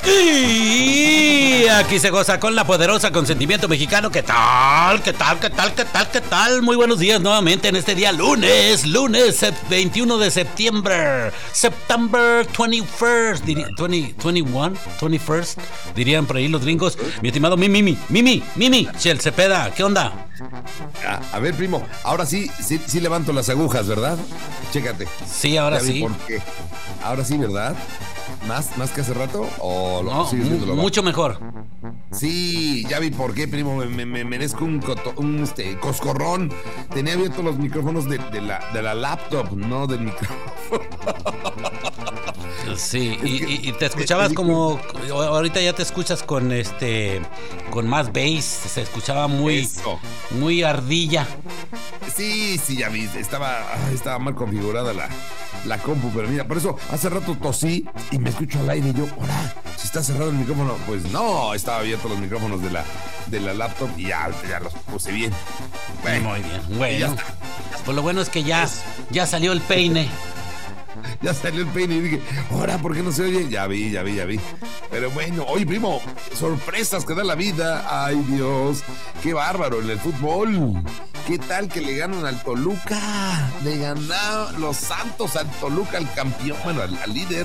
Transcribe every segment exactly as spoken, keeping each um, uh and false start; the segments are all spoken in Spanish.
Y aquí se goza con la poderosa consentimiento mexicano. ¿Qué tal? ¿Qué tal? ¿Qué tal? ¿Qué tal? ¿Qué tal? Muy buenos días nuevamente en este día lunes, lunes veintiuno de septiembre, September twenty-first, diría, veinte, veintiuno, twenty-first, dirían por ahí los gringos. Mi estimado Mimi, Mimi, Mimi, Mimi, Chel Cepeda, ¿qué onda? A, a ver, primo, ahora sí, sí, sí levanto las agujas, ¿verdad? Chécate. Sí, ahora Ya vi sí. ¿Por qué? Ahora sí, ¿verdad? ¿Más, más que hace rato? ¿O lo No, sigues viendo lo mucho mejor. Sí, ya vi por qué, primo. Me, me, me merezco un, coto, un este, coscorrón. Tenía abiertos los micrófonos de, de, la, de la laptop, no del micrófono. Sí, y, y, y te escuchabas como ahorita ya te escuchas con este con más bass, se escuchaba muy Eso. muy ardilla. Sí, sí, ya vi, estaba estaba mal configurada la la compu, pero mira, por eso hace rato tosí y me escucho al aire y yo, ahora, si está cerrado el micrófono, pues no, estaba abierto los micrófonos de la de la laptop y ya, ya los puse bien. Bueno, muy bien, bueno. Pues lo bueno es que ya ya salió el peine. Ya salió el peine y dije, ahora, ¿por qué no se oye? Ya vi, ya vi, ya vi. Pero bueno, oye, primo, sorpresas que da la vida. Ay, Dios, qué bárbaro en el fútbol. ¿Qué tal que le ganan al Toluca? Le ganaron los Santos al Toluca, al campeón, bueno, al, al líder.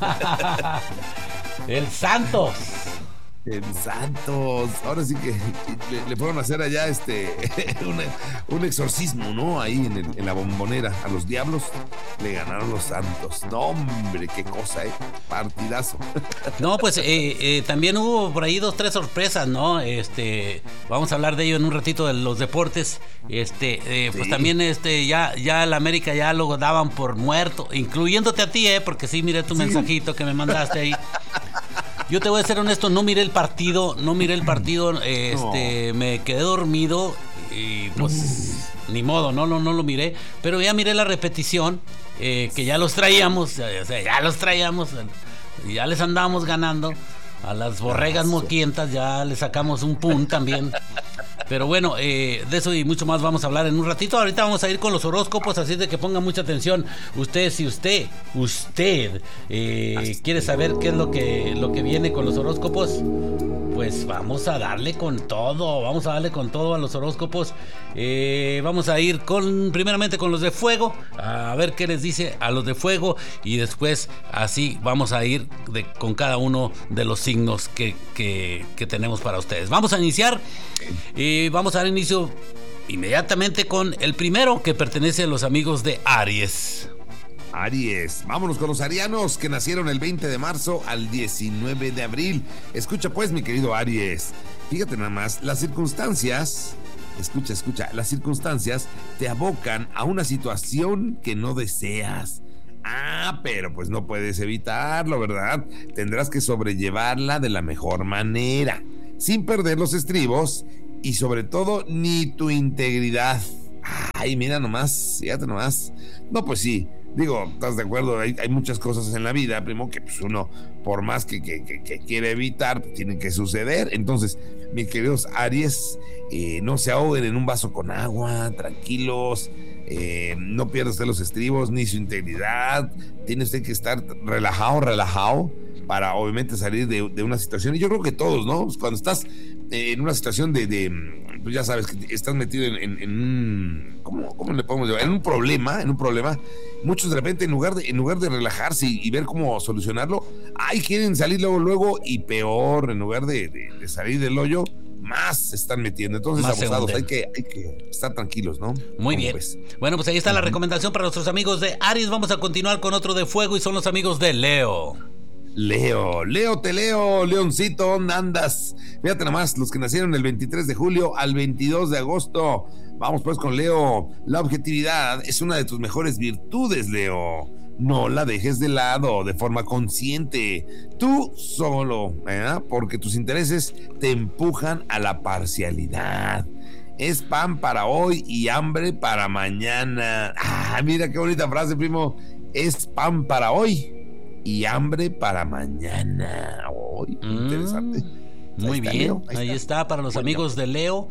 El Santos. El Santos, ahora sí que le, le fueron a hacer allá este una, un exorcismo, ¿no? Ahí en, el, en la Bombonera, a los diablos le ganaron los Santos. No, hombre, qué cosa, ¿eh? Partidazo. No, pues eh, eh, también hubo por ahí dos, tres sorpresas, ¿no? Este, vamos a hablar de ello en un ratito de los deportes. Este, eh, pues sí. También este, ya, ya el América ya lo daban por muerto, incluyéndote a ti, ¿eh? Porque sí, miré tu sí. mensajito que me mandaste ahí. Yo te voy a ser honesto, no miré el partido, no miré el partido, este, no. Me quedé dormido y pues no. Ni modo, no, no, no lo miré, pero ya miré la repetición, eh, que ya los traíamos, o sea, ya los traíamos, ya les andábamos ganando a las borregas moquientas, ya les sacamos un pun también. Pero bueno, eh, de eso y mucho más vamos a hablar en un ratito. Ahorita vamos a ir con los horóscopos, así de que ponga mucha atención. Usted, si usted, usted eh, quiere saber qué es lo que, lo que viene con los horóscopos, pues vamos a darle con todo, vamos a darle con todo a los horóscopos. Eh, vamos a ir con, primeramente con los de fuego, a ver qué les dice a los de fuego, y después así vamos a ir de, con cada uno de los signos que, que, que tenemos para ustedes. Vamos a iniciar y eh, vamos a dar inicio inmediatamente con el primero, que pertenece a los amigos de Aries. Aries, vámonos con los arianos que nacieron el veinte de marzo al diecinueve de abril. Escucha pues, mi querido Aries, fíjate nada más, las circunstancias, escucha, escucha, las circunstancias te abocan a una situación que no deseas. Ah, pero pues no puedes evitarlo, ¿verdad? Tendrás que sobrellevarla de la mejor manera, sin perder los estribos y sobre todo ni tu integridad. Ay, mira nomás, fíjate nomás. No, pues sí, digo, ¿estás de acuerdo? Hay, hay muchas cosas en la vida, primo, que pues uno, por más que, que, que, que quiere evitar, pues tienen que suceder. Entonces, mis queridos Aries, eh, no se ahoguen en un vaso con agua, tranquilos, eh, no pierdas los estribos ni su integridad. Tiene usted que estar relajado, relajado, para obviamente salir de, de una situación. Y yo creo que todos, ¿no? Cuando estás eh, en una situación de, de, pues ya sabes, que estás metido en, en, en un, ¿cómo, cómo le podemos llamar? En un problema, en un problema. Muchos de repente, en lugar de, en lugar de relajarse y, y ver cómo solucionarlo, ay, quieren salir luego, luego, y peor, en lugar de, de, de salir del hoyo, más se están metiendo. Entonces, más abusados, hay que, hay que estar tranquilos, ¿no? Muy bien. Pues? Bueno, pues ahí está uh-huh. la recomendación para nuestros amigos de Aries. Vamos a continuar con otro de fuego y son los amigos de Leo. Leo, Leo, te leo, Leoncito, ¿dónde andas? Fíjate nomás, los que nacieron el veintitrés de julio al veintidós de agosto. Vamos pues con Leo. La objetividad es una de tus mejores virtudes, Leo. No la dejes de lado de forma consciente. Tú solo, ¿eh? Porque tus intereses te empujan a la parcialidad. Es pan para hoy y hambre para mañana. Ah, mira qué bonita frase, primo. Es pan para hoy y hambre para mañana. Oh, interesante. Mm, muy bien, Leo, ahí, ahí está. está para los bueno. amigos de Leo.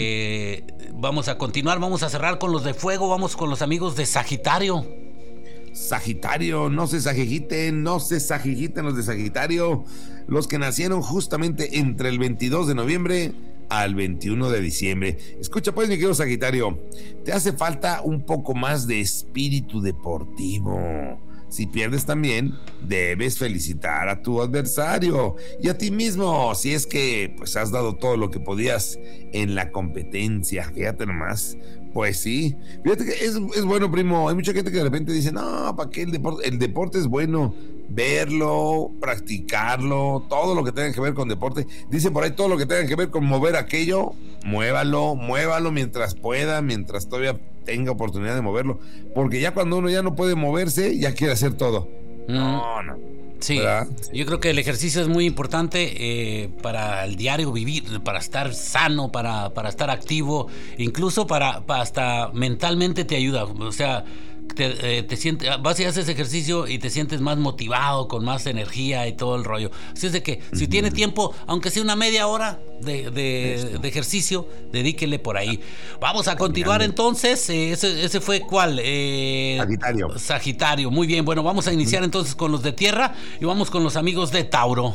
Eh, uh-huh. Vamos a continuar, vamos a cerrar con los de fuego. Vamos con los amigos de Sagitario. Sagitario, no se sagigiten, no se sagigiten los de Sagitario, los que nacieron justamente entre el veintidós de noviembre al veintiuno de diciembre. Escucha pues, mi querido Sagitario, te hace falta un poco más de espíritu deportivo. Si pierdes también, debes felicitar a tu adversario y a ti mismo, si es que pues has dado todo lo que podías en la competencia. Fíjate nomás. Pues sí, fíjate que es, es bueno, primo. Hay mucha gente que de repente dice, no, ¿para qué el deporte? El deporte es bueno, verlo, practicarlo, todo lo que tenga que ver con deporte. Dice por ahí, todo lo que tenga que ver con mover aquello, muévalo, muévalo mientras pueda, mientras todavía tenga oportunidad de moverlo. Porque ya cuando uno ya no puede moverse, ya quiere hacer todo. Mm. No, no. Sí, ¿verdad? Yo creo que el ejercicio es muy importante eh, para el diario vivir, para estar sano, para, para estar activo, incluso para, para hasta mentalmente te ayuda. O sea, te, eh, te sientes, vas y haces ejercicio y te sientes más motivado, con más energía y todo el rollo. Así es de que si uh-huh. tiene tiempo, aunque sea una media hora de, de, de ejercicio, dedíquele por ahí. Vamos a continuar entonces. Eh, ese, ese fue ¿cuál? Eh, Sagitario. Sagitario, muy bien. Bueno, vamos a iniciar uh-huh. entonces con los de tierra y vamos con los amigos de Tauro.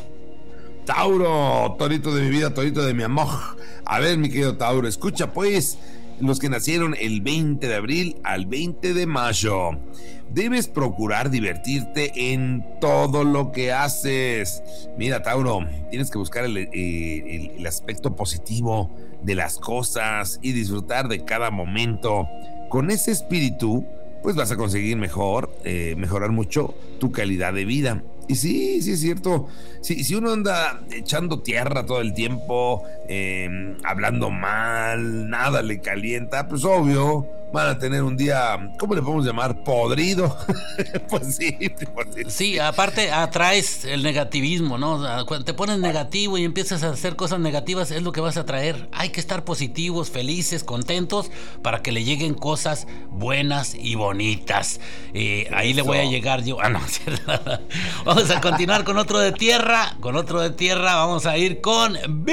Tauro, torito de mi vida, torito de mi amor. A ver, mi querido Tauro, escucha pues. Los que nacieron el veinte de abril al veinte de mayo. Debes procurar divertirte en todo lo que haces. Mira, Tauro, tienes que buscar el, el, el aspecto positivo de las cosas y disfrutar de cada momento. Con ese espíritu, pues vas a conseguir mejor, eh, mejorar mucho tu calidad de vida. Y sí, sí es cierto. Si, si uno anda echando tierra todo el tiempo, eh, hablando mal, nada le calienta, pues obvio, van a tener un día, ¿cómo le podemos llamar? Podrido. Pues sí, pues sí. Sí, aparte atraes el negativismo, ¿no? Cuando te pones negativo y empiezas a hacer cosas negativas, es lo que vas a traer. Hay que estar positivos, felices, contentos, para que le lleguen cosas buenas y bonitas. Eh, ahí le voy a llegar yo. Ah, no, vamos a continuar con otro de tierra. Con otro de tierra vamos a ir con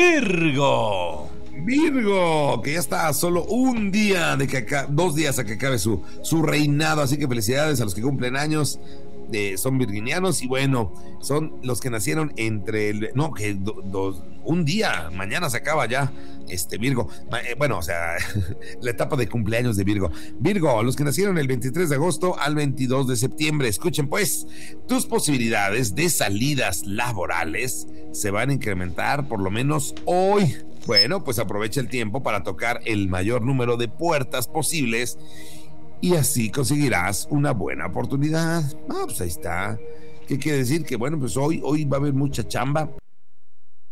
Virgo. Virgo, que ya está a solo un día de que acá, dos días a que acabe su, su reinado, así que felicidades a los que cumplen años, eh, son virginianos y bueno, son los que nacieron entre el, no, que do, do, un día, mañana se acaba ya, este Virgo, eh, bueno, o sea, la etapa de cumpleaños de Virgo. Virgo, los que nacieron el veintitrés de agosto al veintidós de septiembre, escuchen pues, tus posibilidades de salidas laborales se van a incrementar por lo menos hoy. Bueno, pues aprovecha el tiempo para tocar el mayor número de puertas posibles y así conseguirás una buena oportunidad. Ah, pues ahí está. ¿Qué quiere decir? Que bueno, pues hoy, hoy va a haber mucha chamba.